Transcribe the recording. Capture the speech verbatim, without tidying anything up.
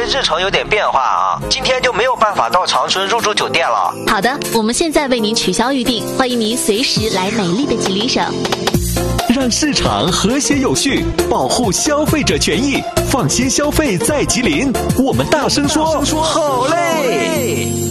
为日程有点变化啊，今天就没有办法到长春入住酒店了。 好的，我们现在为您取消预定，欢迎您随时来美丽的吉林省。 让市场和谐有序，保护消费者权益，放心消费在吉林。我们大声说好嘞。